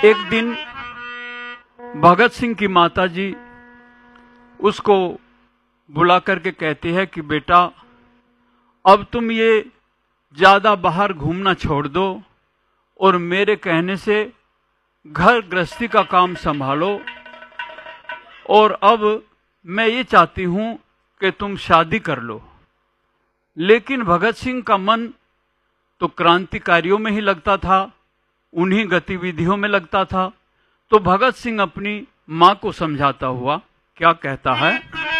एक दिन भगत सिंह की माताजी उसको बुला करके कहती है कि बेटा अब तुम ये ज्यादा बाहर घूमना छोड़ दो और मेरे कहने से घर गृहस्थी का काम संभालो, और अब मैं ये चाहती हूं कि तुम शादी कर लो। लेकिन भगत सिंह का मन तो क्रांतिकारियों में ही लगता था, उन्हीं गतिविधियों में लगता था। तो भगत सिंह अपनी मां को समझाता हुआ क्या कहता है।